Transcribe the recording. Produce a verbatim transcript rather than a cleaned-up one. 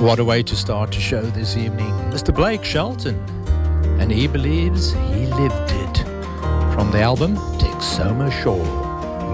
What a way to start the show this evening. Mister Blake Shelton, and he believes he lived it. From the album Texoma Shore.